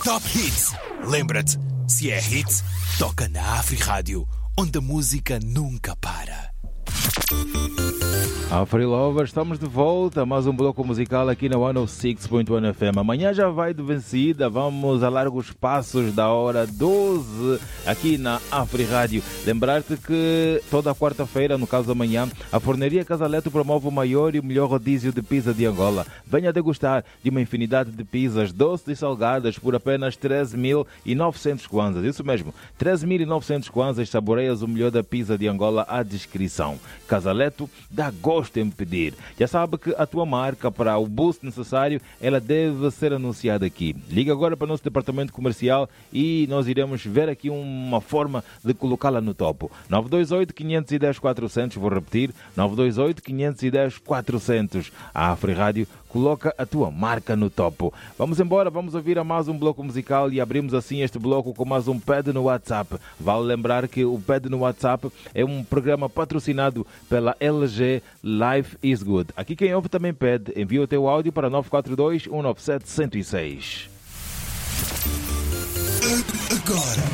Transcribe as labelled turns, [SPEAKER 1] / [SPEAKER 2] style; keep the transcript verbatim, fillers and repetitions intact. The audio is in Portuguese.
[SPEAKER 1] Top Hits. Lembra-te, se é hit, toca na Afri-Rádio, onde a música nunca para.
[SPEAKER 2] Afri Lovers, estamos de volta, mais um bloco musical aqui na cento e seis ponto um F M. Amanhã já vai de vencida, vamos a largos passos da hora doze aqui na Afri Rádio. Lembrar-te que toda quarta-feira, no caso amanhã, a Forneria Casaleto promove o maior e o melhor rodízio de pizza de Angola. Venha degustar de uma infinidade de pizzas doces e salgadas por apenas treze mil e novecentos kwanzas. Isso mesmo, treze mil e novecentos kwanzas, saboreias o melhor da pizza de Angola à descrição. Casaleto dá gosto em pedir. Já sabe que a tua marca, para o boost necessário, ela deve ser anunciada aqui. Liga agora para o nosso departamento comercial e nós iremos ver aqui uma forma de colocá-la no topo. nove dois oito, cinco um zero, quatrocentos, vou repetir, nove dois oito, cinco um zero, quatrocentos. A Afri Rádio coloca a tua marca no topo. Vamos embora, vamos ouvir a mais um bloco musical e abrimos assim este bloco com mais um Pede no WhatsApp. Vale lembrar que o Pede no WhatsApp é um programa patrocinado pela L G Life is Good. Aqui quem ouve também pede. Envia o teu áudio para nove quatro dois, um nove sete, um zero seis.
[SPEAKER 1] Agora,